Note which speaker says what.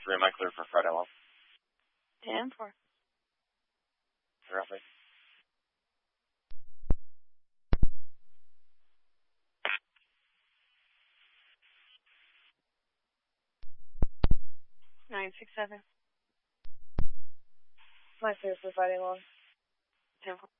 Speaker 1: 3, am I clear for Friday long?
Speaker 2: 10-4.
Speaker 1: Roughly.
Speaker 2: Nine 6 7.
Speaker 3: My clear for Friday long.
Speaker 2: 10-4.